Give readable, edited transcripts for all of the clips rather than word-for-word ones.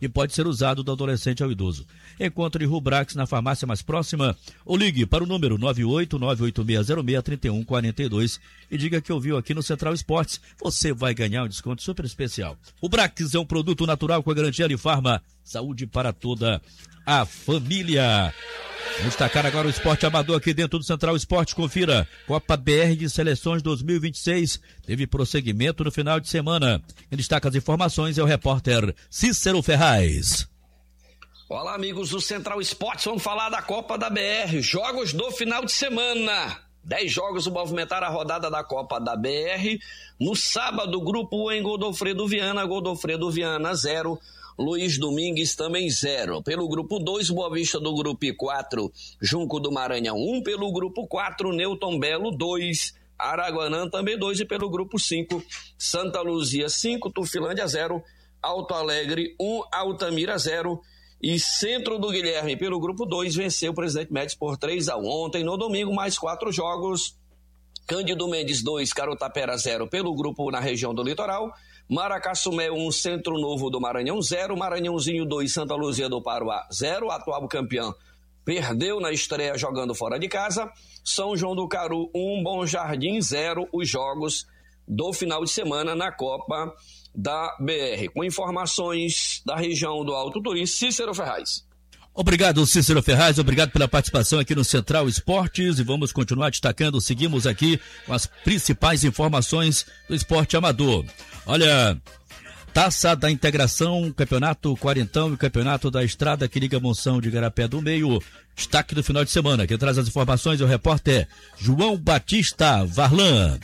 e pode ser usado do adolescente ao idoso. Encontre Rubrax na farmácia mais próxima ou ligue para o número 98986063142 e diga que ouviu aqui no Central Esportes. Você vai ganhar um desconto super especial. Rubrax é um produto natural com a garantia de Farma. Saúde para toda a família. Vamos destacar agora o esporte amador aqui dentro do Central Esporte. Confira. Copa BR de Seleções 2026 teve prosseguimento no final de semana. Quem destaca as informações é o repórter Cícero Ferraz. Olá, amigos do Central Esportes. Vamos falar da Copa da BR. Jogos do final de semana. 10 jogos movimentaram a rodada da Copa da BR. No sábado, grupo 1 em Godofredo Viana 0. Luiz Domingues também 0. Pelo grupo 2, Boa Vista do grupo 4, Junco do Maranhão 1. Pelo grupo 4, Newton Belo 2, Araguanã também 2. E pelo grupo 5, Santa Luzia 5, Tufilândia 0, Alto Alegre 1, Altamira 0. E Centro do Guilherme, pelo grupo 2, venceu o Presidente Médici por 3-1. Ontem, no domingo, mais 4 jogos. Cândido Mendes 2, Carotapera 0, pelo grupo na região do Litoral. Maracassumé 1, Centro Novo do Maranhão 0, Maranhãozinho 2, Santa Luzia do Paruá 0, atual campeão perdeu na estreia jogando fora de casa. São João do Caru 1, Bom Jardim 0, os jogos do final de semana na Copa da BR. Com informações da região do Alto Turismo, Cícero Ferraz. Obrigado, Cícero Ferraz, obrigado pela participação aqui no Central Esportes e vamos continuar destacando, seguimos aqui com as principais informações do esporte amador. Olha, Taça da Integração, Campeonato Quarentão e Campeonato da Estrada que liga Monção de Igarapé do Meio, destaque do final de semana. Quem traz as informações é o repórter João Batista Varlan.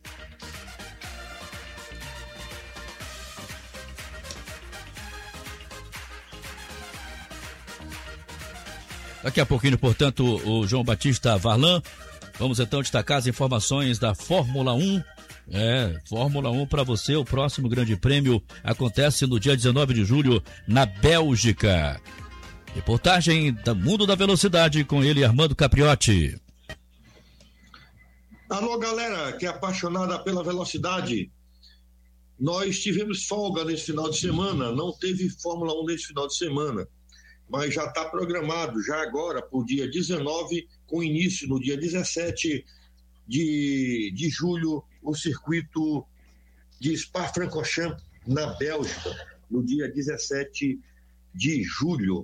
Daqui a pouquinho, portanto, o João Batista Varlan. Vamos então destacar as informações da Fórmula 1. Fórmula 1 para você, o próximo grande prêmio acontece no dia 19 de julho na Bélgica. Reportagem do Mundo da Velocidade com ele, Armando Capriotti. Alô, galera que é apaixonada pela velocidade. Nós tivemos folga nesse final de semana, não teve Fórmula 1 nesse final de semana, mas já está programado, já agora, para o dia 19, com início no dia 17 de julho, o circuito de Spa-Francorchamps, na Bélgica, no dia 17 de julho.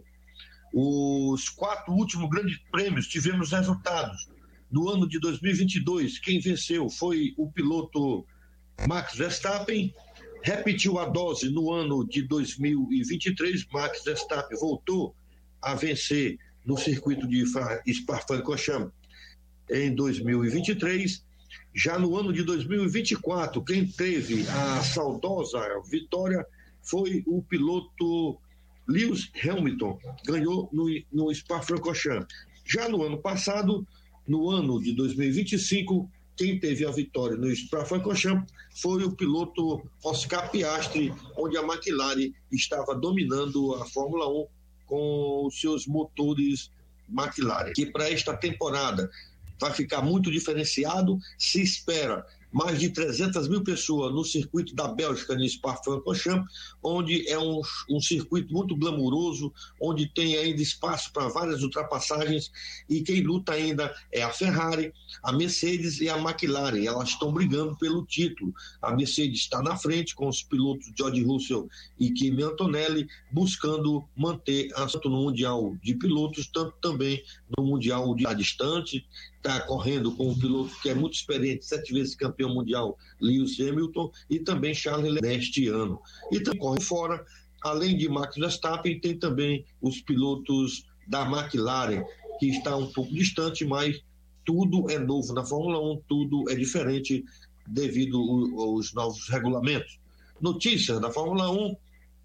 Os 4 últimos grandes prêmios tivemos resultados. No ano de 2022, quem venceu foi o piloto Max Verstappen. Repetiu a dose no ano de 2023, Max Verstappen voltou a vencer no circuito de Spa-Francorchamps em 2023. Já no ano de 2024, quem teve a saudosa vitória foi o piloto Lewis Hamilton, ganhou no Spa-Francorchamps. Já no ano passado, no ano de 2025, quem teve a vitória no Spa-Francorchamps foi o piloto Oscar Piastri, onde a McLaren estava dominando a Fórmula 1 com os seus motores McLaren, que para esta temporada vai ficar muito diferenciado. Se espera mais de 300 mil pessoas no circuito da Bélgica, no Spa-Francorchamps, onde é um circuito muito glamuroso, onde tem ainda espaço para várias ultrapassagens, e quem luta ainda é a Ferrari, a Mercedes e a McLaren. Elas estão brigando pelo título. A Mercedes está na frente com os pilotos George Russell e Kimi Antonelli, buscando manter tanto no Mundial de Pilotos, tanto também no Mundial de distante. Está correndo com um piloto que é muito experiente, 7 vezes campeão mundial, Lewis Hamilton, e também Charles Leclerc neste ano. E também corre fora, além de Max Verstappen, tem também os pilotos da McLaren, que está um pouco distante, mas tudo é novo na Fórmula 1, tudo é diferente devido aos novos regulamentos. Notícias da Fórmula 1.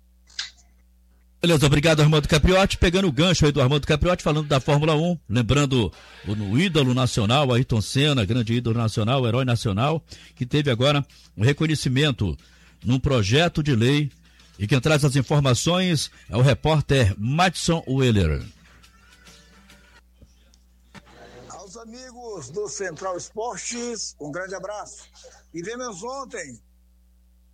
Beleza, obrigado, Armando Capriotti. Pegando o gancho aí do Armando Capriotti, falando da Fórmula 1, lembrando o ídolo nacional, Ayrton Senna, grande ídolo nacional, herói nacional, que teve agora um reconhecimento num projeto de lei, e quem traz as informações é o repórter Madison Weller. Aos amigos do Central Esportes, um grande abraço. Vivemos ontem